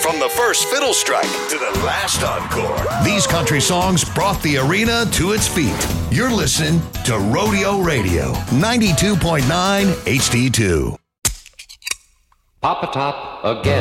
From the first fiddle strike to the last encore, these country songs brought the arena to its feet. You're listening to Rodeo Radio, 92.9 HD2. Pop-a-top again.